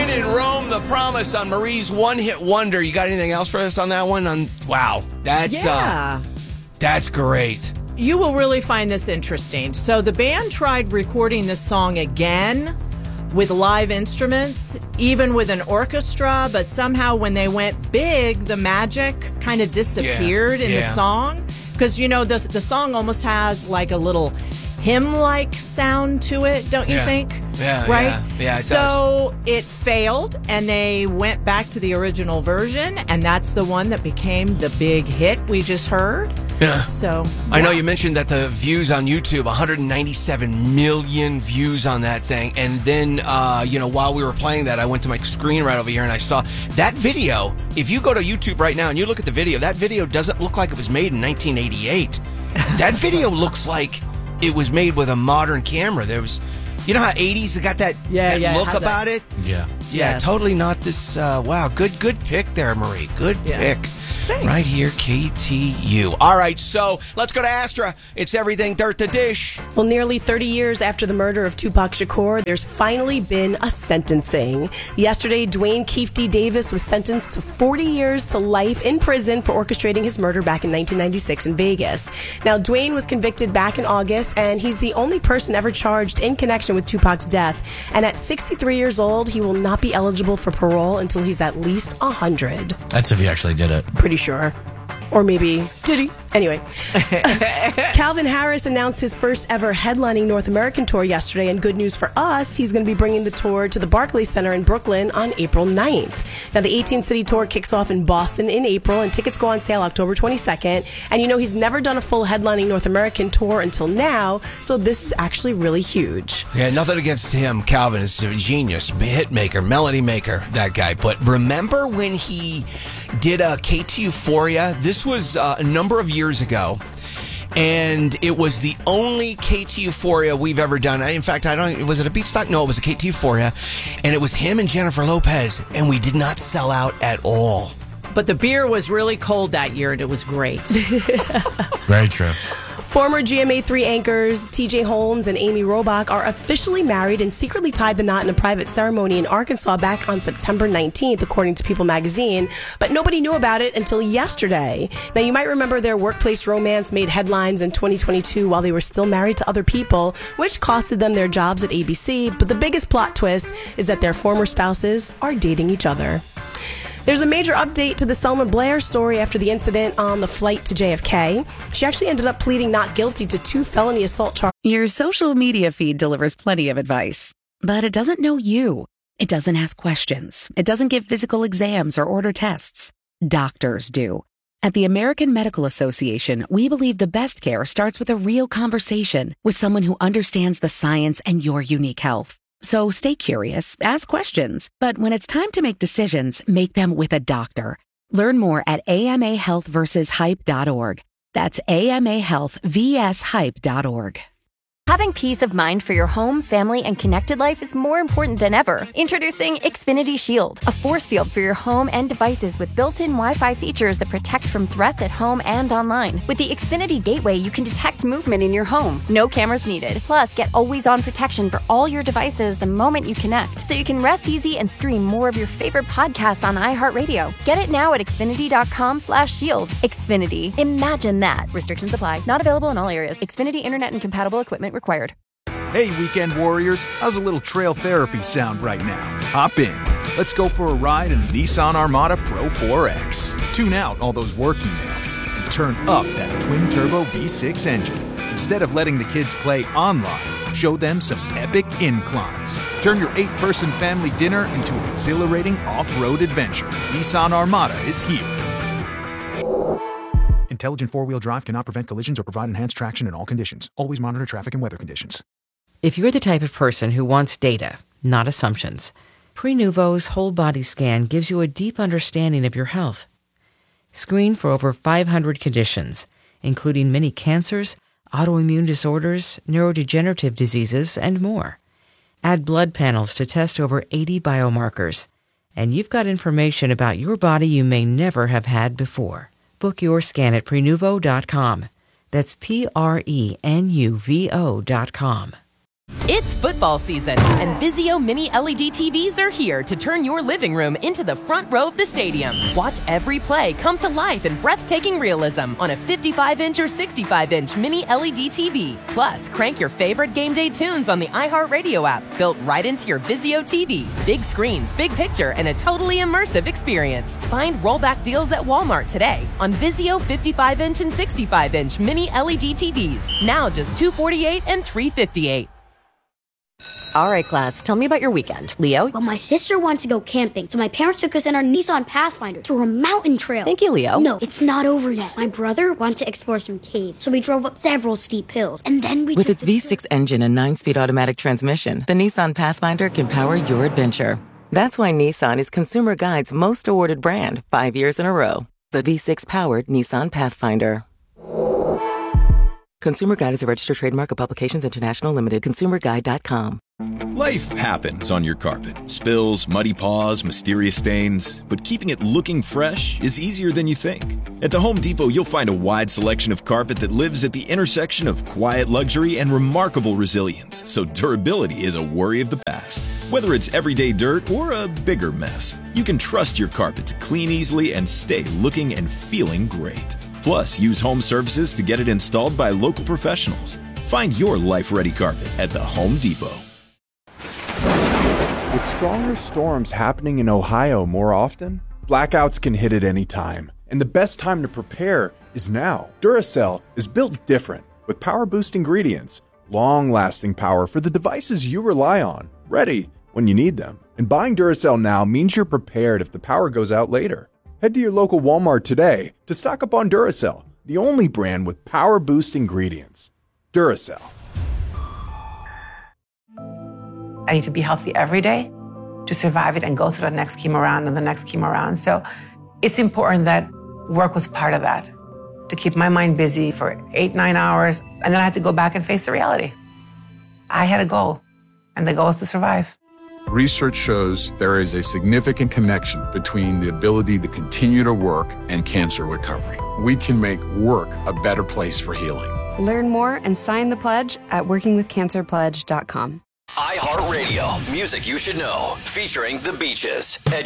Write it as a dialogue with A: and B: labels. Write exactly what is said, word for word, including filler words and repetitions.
A: When in Rome, The Promise on Marie's One Hit Wonder. You got anything else for us on that one? On Wow, that's
B: yeah.
A: uh, that's great.
B: You will really find this interesting. So the band tried recording this song again with live instruments, even with an orchestra, but somehow when they went big, the magic kind of disappeared
A: yeah.
B: in
A: yeah.
B: the song. Because, you know, the, the song almost has like a little hymn-like sound to it, don't you
A: yeah.
B: think?
A: Yeah,
B: right?
A: yeah, yeah it
B: so
A: does.
B: it failed, and they went back to the original version, and that's the one that became the big hit we just heard.
A: Yeah.
B: So
A: I know
B: yeah.
A: you mentioned that the views on YouTube, one hundred ninety-seven million views on that thing. And then, uh, you know, while we were playing that, I went to my screen right over here and I saw that video. If you go to YouTube right now and you look at the video, that video doesn't look like it was made in nineteen eighty-eight. That video looks like it was made with a modern camera. There was, you know how eighties got that,
B: yeah,
A: that
B: yeah,
A: look
B: it
A: about
B: a,
A: it?
C: Yeah.
A: Yeah,
B: yes.
A: totally not this. Uh, wow, good, good pick there, Marie. Good
B: yeah.
A: pick.
B: Thanks.
A: Right here, K T U. All right, so let's go to Astra. It's everything dirt to dish.
D: Well, nearly thirty years after the murder of Tupac Shakur, there's finally been a sentencing. Yesterday, Dwayne Keefe D. Davis was sentenced to forty years to life in prison for orchestrating his murder back in nineteen ninety-six in Vegas. Now, Dwayne was convicted back in August, and he's the only person ever charged in connection with Tupac's death. And at sixty-three years old, he will not be eligible for parole until he's at least one hundred.
C: That's if he actually did it.
D: Pretty sure. Or maybe, did he? Anyway. Calvin Harris announced his first ever headlining North American tour yesterday, and good news for us, he's going to be bringing the tour to the Barclays Center in Brooklyn on April ninth. Now, the eighteen-city tour kicks off in Boston in April, and tickets go on sale October twenty-second. And you know, he's never done a full headlining North American tour until now, so this is actually really huge.
A: Yeah, nothing against him. Calvin is a genius, hit maker, melody maker, that guy. But remember when he did a K T Euphoria? This was uh, a number of years ago, and it was the only K T Euphoria we've ever done. In fact, I don't. Was it a Beatstock? No, it was a K T Euphoria, and it was him and Jennifer Lopez, and we did not sell out at all.
B: But the beer was really cold that year, and it was great.
C: Very true.
D: Former G M A three anchors T J Holmes and Amy Robach are officially married and secretly tied the knot in a private ceremony in Arkansas back on September nineteenth, according to People magazine. But nobody knew about it until yesterday. Now, you might remember their workplace romance made headlines in twenty twenty-two while they were still married to other people, which costed them their jobs at A B C. But the biggest plot twist is that their former spouses are dating each other. There's a major update to the Selma Blair story after the incident on the flight to J F K. She actually ended up pleading not guilty to two felony assault charges.
E: Your social media feed delivers plenty of advice, but it doesn't know you. It doesn't ask questions. It doesn't give physical exams or order tests. Doctors do. At the American Medical Association, we believe the best care starts with a real conversation with someone who understands the science and your unique health. So stay curious, ask questions, but when it's time to make decisions, make them with a doctor. Learn more at A M A health versus hype dot org. That's A M A health versus hype dot org.
F: Having peace of mind for your home, family, and connected life is more important than ever. Introducing Xfinity Shield, a force field for your home and devices with built-in Wi-Fi features that protect from threats at home and online. With the Xfinity Gateway, you can detect movement in your home. No cameras needed. Plus, get always-on protection for all your devices the moment you connect, so you can rest easy and stream more of your favorite podcasts on iHeartRadio. Get it now at Xfinity.com slash shield. Xfinity. Imagine that. Restrictions apply. Not available in all areas. Xfinity Internet and compatible equipment required.
G: Hey, weekend warriors, how's a little trail therapy sound right now? Hop in. Let's go for a ride in the Nissan Armada Pro four X. Tune out all those work emails and turn up that twin-turbo V six engine. Instead of letting the kids play online, show them some epic inclines. Turn your eight-person family dinner into an exhilarating off-road adventure. Nissan Armada is here. Intelligent four-wheel drive cannot prevent collisions or provide enhanced traction in all conditions. Always monitor traffic and weather conditions.
H: If you're the type of person who wants data, not assumptions, Prenuvo's whole body scan gives you a deep understanding of your health. Screen for over five hundred conditions, including many cancers, autoimmune disorders, neurodegenerative diseases, and more. Add blood panels to test over eighty biomarkers, and you've got information about your body you may never have had before. Book your scan at Prenuvo dot com. That's P R E N U V O dot com.
I: It's football season, and Vizio Mini L E D T Vs are here to turn your living room into the front row of the stadium. Watch every play come to life in breathtaking realism on a fifty-five inch or sixty-five inch Mini L E D T V. Plus, crank your favorite game day tunes on the iHeartRadio app, built right into your Vizio T V. Big screens, big picture, and a totally immersive experience. Find rollback deals at Walmart today on Vizio fifty-five inch and sixty-five inch Mini L E D T Vs. Now just two hundred forty-eight dollars and three hundred fifty-eight dollars.
J: All right, class, tell me about your weekend. Leo?
K: Well, my sister wants to go camping, so my parents took us in our Nissan Pathfinder to a mountain trail.
J: Thank you, Leo.
K: No, it's not over yet. My brother wanted to explore some caves, so we drove up several steep hills, and then we
L: With its V six engine and nine-speed automatic transmission, the Nissan Pathfinder can power your adventure. That's why Nissan is Consumer Guide's most awarded brand, five years in a row. The V six-powered Nissan Pathfinder. Consumer Guide is a registered trademark of Publications International Limited. consumer guide dot com.
M: Life happens on your carpet. Spills, muddy paws, mysterious stains. But keeping it looking fresh is easier than you think. At the Home Depot, you'll find a wide selection of carpet that lives at the intersection of quiet luxury and remarkable resilience. So durability is a worry of the past. Whether it's everyday dirt or a bigger mess, you can trust your carpet to clean easily and stay looking and feeling great. Plus, use home services to get it installed by local professionals. Find your life-ready carpet at the Home Depot.
N: With stronger storms happening in Ohio more often, blackouts can hit at any time. And the best time to prepare is now. Duracell is built different, with power-boost ingredients, long-lasting power for the devices you rely on, ready when you need them. And buying Duracell now means you're prepared if the power goes out later. Head to your local Walmart today to stock up on Duracell, the only brand with power-boost ingredients. Duracell.
O: I need to be healthy every day to survive it and go through the next chemo round and the next chemo round. So it's important that work was part of that, to keep my mind busy for eight, nine hours. And then I had to go back and face the reality. I had a goal, and the goal is to survive.
P: Research shows there is a significant connection between the ability to continue to work and cancer recovery. We can make work a better place for healing.
Q: Learn more and sign the pledge at working with cancer pledge dot com.
R: iHeartRadio, music you should know, featuring The Beaches. Ed